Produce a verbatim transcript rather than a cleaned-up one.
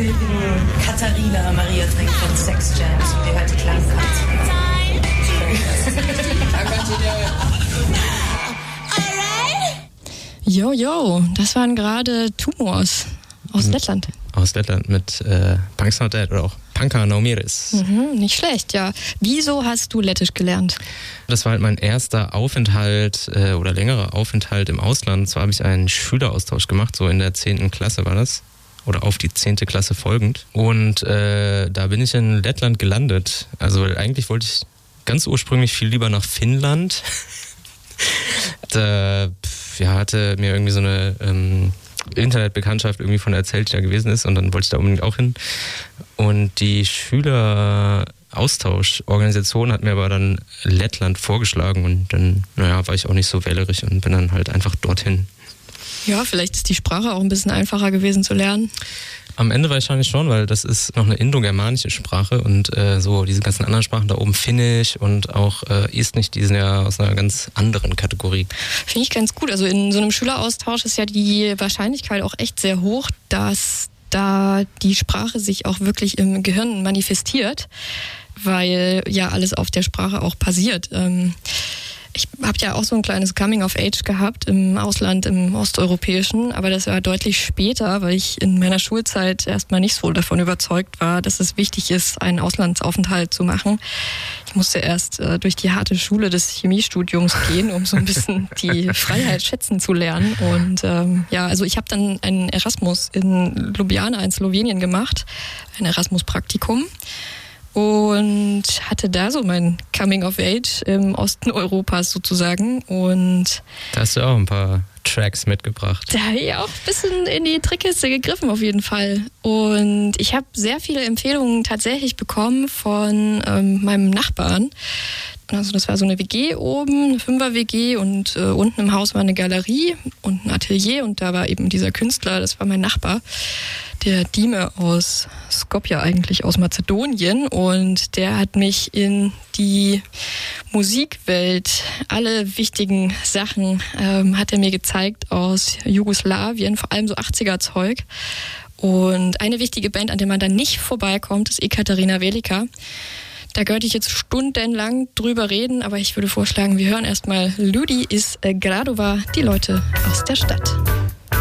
Katharina Maria Trink von Sex Jams und ihr hört die kleinen Katzen. Jo, jo, das waren gerade Tumors aus mhm. Lettland. Aus Lettland mit äh, Punks Not Dead oder auch Panka No Miris. Mhm, nicht schlecht, ja. Wieso hast du Lettisch gelernt? Das war halt mein erster Aufenthalt äh, oder längerer Aufenthalt im Ausland. Und zwar habe ich einen Schüleraustausch gemacht, so in der zehnten Klasse war das. Oder auf die zehnte Klasse folgend. Und äh, da bin ich in Lettland gelandet. Also eigentlich wollte ich ganz ursprünglich viel lieber nach Finnland. da ja, hatte mir irgendwie so eine ähm, Internetbekanntschaft irgendwie von erzählt, die da gewesen ist. Und dann wollte ich da unbedingt auch hin. Und die Schüleraustauschorganisation hat mir aber dann Lettland vorgeschlagen. Und dann, naja, war ich auch nicht so wählerisch und bin dann halt einfach dorthin. Ja, vielleicht ist die Sprache auch ein bisschen einfacher gewesen zu lernen. Am Ende wahrscheinlich schon, weil das ist noch eine indogermanische Sprache und äh, so diese ganzen anderen Sprachen da oben, Finnisch und auch äh, Estnisch, die sind ja aus einer ganz anderen Kategorie. Finde ich ganz gut. Also in so einem Schüleraustausch ist ja die Wahrscheinlichkeit auch echt sehr hoch, dass da die Sprache sich auch wirklich im Gehirn manifestiert, weil ja alles auf der Sprache auch passiert. Ähm, Ich habe ja auch so ein kleines Coming-of-Age gehabt im Ausland, im Osteuropäischen, aber das war deutlich später, weil ich in meiner Schulzeit erstmal nicht so davon überzeugt war, dass es wichtig ist, einen Auslandsaufenthalt zu machen. Ich musste erst äh, durch die harte Schule des Chemiestudiums gehen, um so ein bisschen die Freiheit schätzen zu lernen. Und ähm, ja, also ich habe dann einen Erasmus in Ljubljana in Slowenien gemacht, ein Erasmus-Praktikum. Und hatte da so mein Coming of Age im Osten Europas sozusagen. Und da hast du auch ein paar Tracks mitgebracht. Da habe ich auch ein bisschen in die Trickkiste gegriffen auf jeden Fall. Und ich habe sehr viele Empfehlungen tatsächlich bekommen von ähm, meinem Nachbarn. Also das war so eine W G oben, eine Fünfer-W G und äh, unten im Haus war eine Galerie und ein Atelier und da war eben dieser Künstler, das war mein Nachbar, der Dime aus Skopje, eigentlich aus Mazedonien, und der hat mich in die Musikwelt, alle wichtigen Sachen ähm, hat er mir gezeigt aus Jugoslawien, vor allem so achtziger-Zeug. Und eine wichtige Band, an der man dann nicht vorbeikommt, ist Ekaterina Velika. Da könnte ich jetzt stundenlang drüber reden, aber ich würde vorschlagen, wir hören erstmal Ljudi iz Gradova, die Leute aus der Stadt.